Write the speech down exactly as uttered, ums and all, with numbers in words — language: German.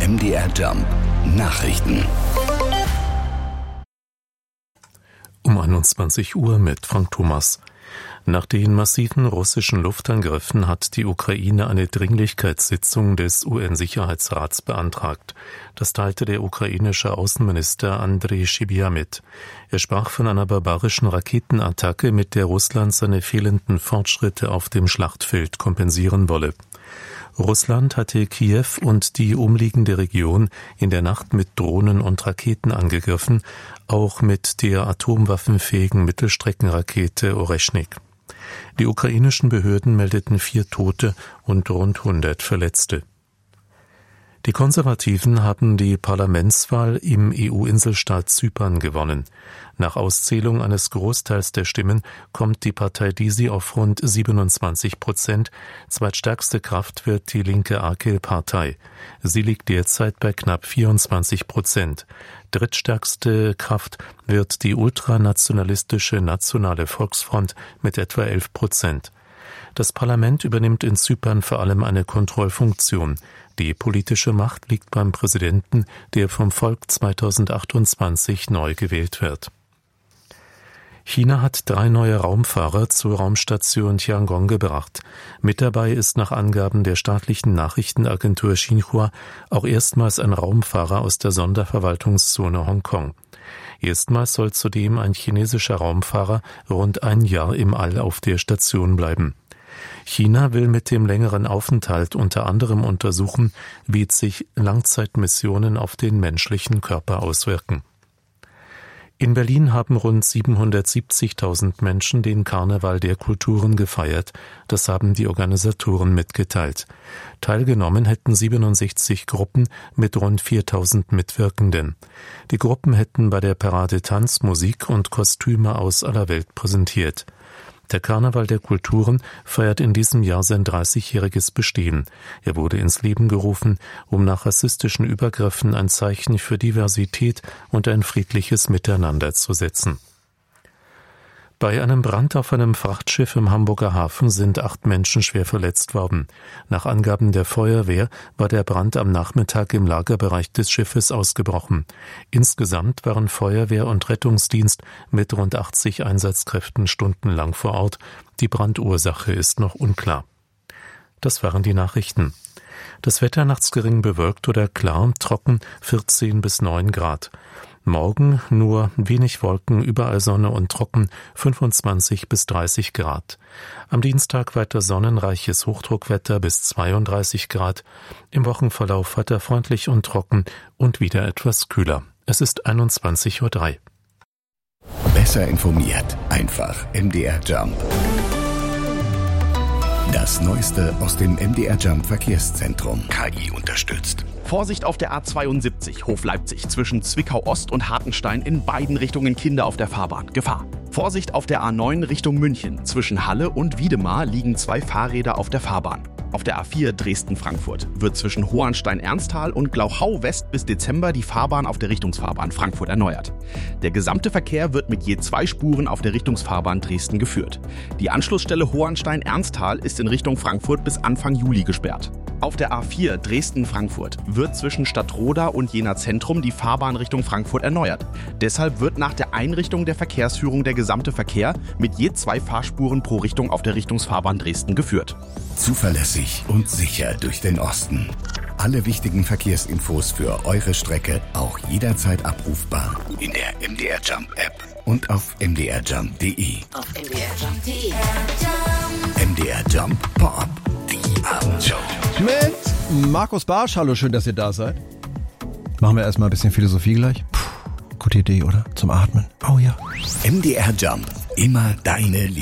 M D R Jump Nachrichten. Um einundzwanzig Uhr mit Frank Thomas. Nach den massiven russischen Luftangriffen hat die Ukraine eine Dringlichkeitssitzung des U N-Sicherheitsrats beantragt. Das teilte der ukrainische Außenminister Andrei Sybiha mit. Er sprach von einer barbarischen Raketenattacke, mit der Russland seine fehlenden Fortschritte auf dem Schlachtfeld kompensieren wolle. Russland hatte Kiew und die umliegende Region in der Nacht mit Drohnen und Raketen angegriffen, auch mit der atomwaffenfähigen Mittelstreckenrakete Oreshnik. Die ukrainischen Behörden meldeten vier Tote und rund hundert Verletzte. Die Konservativen haben die Parlamentswahl im E U-Inselstaat Zypern gewonnen. Nach Auszählung eines Großteils der Stimmen kommt die Partei Disi auf rund siebenundzwanzig Prozent. Zweitstärkste Kraft wird die linke Akel-Partei. Sie liegt derzeit bei knapp vierundzwanzig Prozent. Drittstärkste Kraft wird die ultranationalistische Nationale Volksfront mit etwa elf Prozent. Das Parlament übernimmt in Zypern vor allem eine Kontrollfunktion. Die politische Macht liegt beim Präsidenten, der vom Volk zweitausendachtundzwanzig neu gewählt wird. China hat drei neue Raumfahrer zur Raumstation Tiangong gebracht. Mit dabei ist nach Angaben der staatlichen Nachrichtenagentur Xinhua auch erstmals ein Raumfahrer aus der Sonderverwaltungszone Hongkong. Erstmals soll zudem ein chinesischer Raumfahrer rund ein Jahr im All auf der Station bleiben. China will mit dem längeren Aufenthalt unter anderem untersuchen, wie sich Langzeitmissionen auf den menschlichen Körper auswirken. In Berlin haben rund siebenhundertsiebzigtausend Menschen den Karneval der Kulturen gefeiert. Das haben die Organisatoren mitgeteilt. Teilgenommen hätten siebenundsechzig Gruppen mit rund viertausend Mitwirkenden. Die Gruppen hätten bei der Parade Tanz, Musik und Kostüme aus aller Welt präsentiert. Der Karneval der Kulturen feiert in diesem Jahr sein dreißigjähriges Bestehen. Er wurde ins Leben gerufen, um nach rassistischen Übergriffen ein Zeichen für Diversität und ein friedliches Miteinander zu setzen. Bei einem Brand auf einem Frachtschiff im Hamburger Hafen sind acht Menschen schwer verletzt worden. Nach Angaben der Feuerwehr war der Brand am Nachmittag im Lagerbereich des Schiffes ausgebrochen. Insgesamt waren Feuerwehr und Rettungsdienst mit rund achtzig Einsatzkräften stundenlang vor Ort. Die Brandursache ist noch unklar. Das waren die Nachrichten. Das Wetter nachts gering bewölkt oder klar, trocken, vierzehn bis neun Grad. Morgen nur wenig Wolken, überall Sonne und trocken, fünfundzwanzig bis dreißig Grad. Am Dienstag weiter sonnenreiches Hochdruckwetter bis zweiunddreißig Grad. Im Wochenverlauf weiter freundlich und trocken und wieder etwas kühler. Es ist einundzwanzig Uhr drei. Besser informiert, einfach M D R Jump. Das Neueste aus dem M D R Jump Verkehrszentrum. K I unterstützt. Vorsicht auf der A zweiundsiebzig, Hof Leipzig, zwischen Zwickau Ost und Hartenstein, in beiden Richtungen Kinder auf der Fahrbahn. Gefahr. Vorsicht auf der A neun Richtung München, zwischen Halle und Wiedemar liegen zwei Fahrräder auf der Fahrbahn. Auf der A vier Dresden-Frankfurt wird zwischen Hohenstein-Ernsthal und Glauchau West bis Dezember die Fahrbahn auf der Richtungsfahrbahn Frankfurt erneuert. Der gesamte Verkehr wird mit je zwei Spuren auf der Richtungsfahrbahn Dresden geführt. Die Anschlussstelle Hohenstein-Ernsthal ist in Richtung Frankfurt bis Anfang Juli gesperrt. Auf der A vier Dresden-Frankfurt wird zwischen Stadtroda und Jena Zentrum die Fahrbahn Richtung Frankfurt erneuert. Deshalb wird nach der Einrichtung der Verkehrsführung der gesamte Verkehr mit je zwei Fahrspuren pro Richtung auf der Richtungsfahrbahn Dresden geführt. Zuverlässig und sicher durch den Osten. Alle wichtigen Verkehrsinfos für eure Strecke auch jederzeit abrufbar in der M D R Jump App und auf m d r jump punkt d e. Auf m d r jump punkt d e. M D R Jump Pop-Up, die Abendshow. Mit Markus Barsch. Hallo, schön, dass ihr da seid. Machen wir erstmal ein bisschen Philosophie gleich. Puh, gute Idee, oder? Zum Atmen. Oh ja. M D R Jump, immer deine Liebe.